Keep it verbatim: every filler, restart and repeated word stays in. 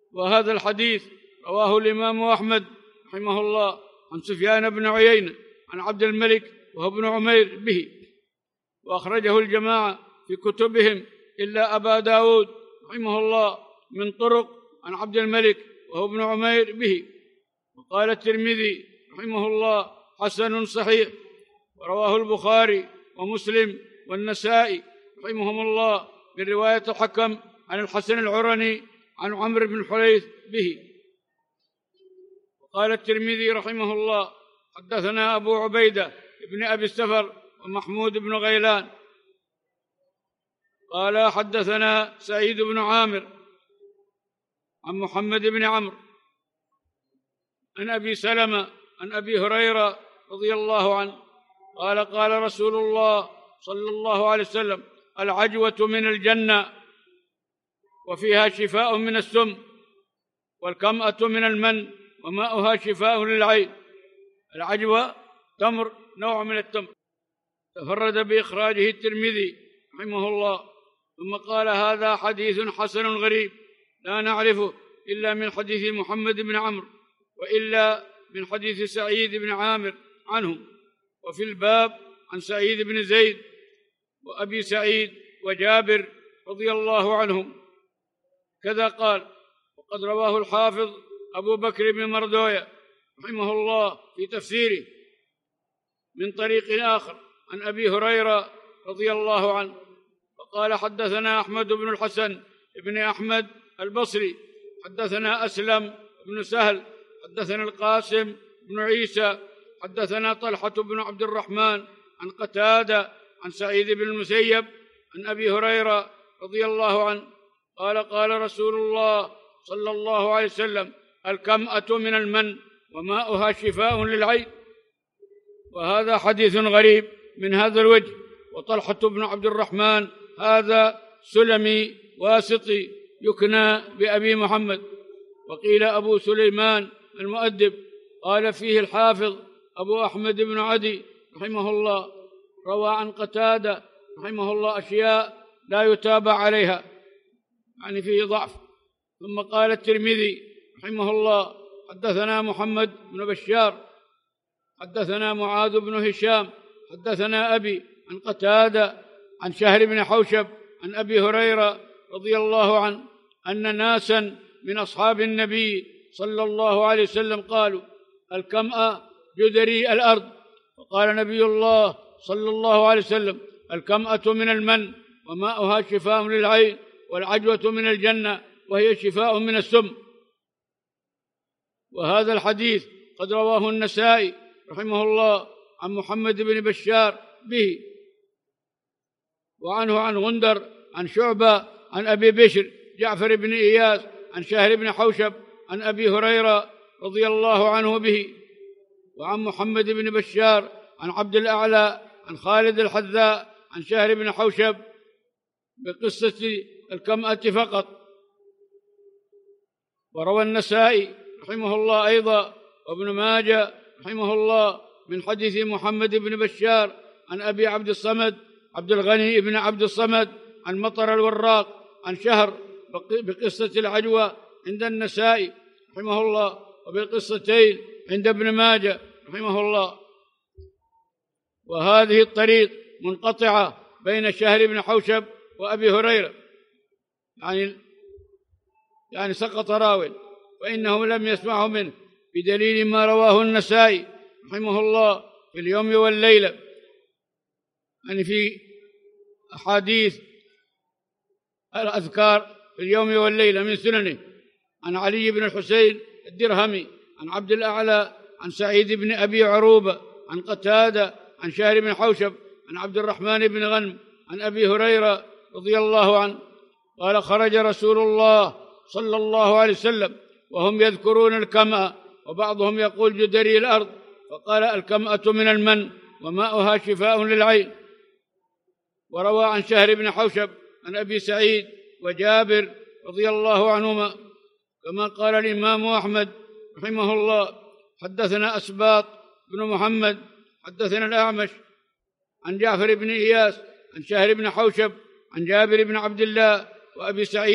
وهذا الحديث رواه الإمام أحمد رحمه الله عن سفيان بن عيينة عن عبد الملك وهو ابن عمير به، وأخرجه الجماعة في كتبهم إلا أبا داود رحمه الله من طرق عن عبد الملك وهو ابن عمير به. وقال الترمذي رحمه الله حسن صحيح. ورواه البخاري ومسلم والنسائي رحمهم الله من رواية الحكم عن الحسن العرني عن عمرو بن الحريث به. وقال الترمذي رحمه الله حدثنا أبو عبيدة ابن أبي السفر ومحمود بن غيلان قال حدثنا سعيد بن عامر عن محمد بن عمرو عن أبي سلمة عن أبي هريرة رضي الله عنه قال قال رسول الله صلى الله عليه وسلم العجوة من الجنة وفيها شفاء من السم، والكمأة من المن وماؤها شفاء للعين. العجوة تمر، نوع من التمر، تفرد بإخراجه الترمذي رحمه الله، ثم قال هذا حديث حسن غريب لا نعرفه إلا من حديث محمد بن عمرو وإلا من حديث سعيد بن عامر عنهم. وفي الباب عن سعيد بن زيد وأبي سعيد وجابر رضي الله عنهم كذا قال. وقد رواه الحافظ أبو بكر بن مردوية رحمه الله في تفسيره من طريق آخر عن أبي هريرة رضي الله عنه وقال حدثنا أحمد بن الحسن بن أحمد البصري حدثنا أسلم بن سهل حدثنا القاسم بن عيسى حدثنا طلحة بن عبد الرحمن عن قتادة عن سعيد بن المسيب عن أبي هريرة رضي الله عنه قال قال رسول الله صلى الله عليه وسلم الكمأة من المن وماؤها شفاء للعين. وهذا حديث غريب من هذا الوجه. وطلحة بن عبد الرحمن هذا سلمي واسطي يكنى بأبي محمد، وقيل أبو سليمان المؤدب. قال فيه الحافظ أبو أحمد بن عدي رحمه الله روى عن قتادة رحمه الله أشياء لا يتابع عليها، يعني فيه ضعف. ثم قال الترمذي رحمه الله حدثنا محمد بن بشار حدثنا معاذ بن هشام حدثنا أبي عن قتادة عن شهر بن حوشب عن أبي هريرة رضي الله عنه أن ناسا من أصحاب النبي صلى الله عليه وسلم قالوا الكمأة جدري الأرض، فقال نبي الله صلى الله عليه وسلم الكمأة من المن وماؤها شفاء للعين، والعجوة من الجنة وهي شفاء من السم. وهذا الحديث قد رواه النسائي رحمه الله عن محمد بن بشار به، وعنه عن غندر عن شعبة عن أبي بشر جعفر بن إياس عن شهر بن حوشب عن أبي هريرة رضي الله عنه به، وعن محمد بن بشار عن عبد الأعلى عن خالد الحذاء عن شهر بن حوشب بقصة الكمأة فقط. وروى النسائي رحمه الله أيضا وابن ماجه رحمه الله من حديث محمد بن بشار عن أبي عبد الصمد عبد الغني بن عبد الصمد عن مطر الوراق عن شهر بقصة العجوة عند النسائي رحمه الله، وبالقصتين عند ابن ماجه رحمه الله. وهذه الطريق منقطعة بين شهر بن حوشب وأبي هريرة، يعني يعني سقط راو وإنه لم يسمعه منه، بدليل ما رواه النسائي رحمه الله في اليوم والليلة، يعني في أحاديث الأذكار في اليوم والليلة من سننه، عن علي بن الحسين الدرهمي عن عبد الأعلى عن سعيد بن أبي عروبة عن قتادة عن شهر بن حوشب عن عبد الرحمن بن غنم عن أبي هريرة رضي الله عنه قال خرج رسول الله صلى الله عليه وسلم وهم يذكرون الكمأة، وبعضهم يقول جدري الأرض، فقال الكمأة من المن وماؤها شفاء للعين. وروى عن شهر بن حوشب عن أبي سعيد وجابر رضي الله عنهما كما قال الإمام أحمد رحمه الله حدثنا أسباط بن محمد حدثنا الأعمش عن جعفر بن إياس عن شهر بن حوشب عن جابر بن عبد الله وأبي سعيد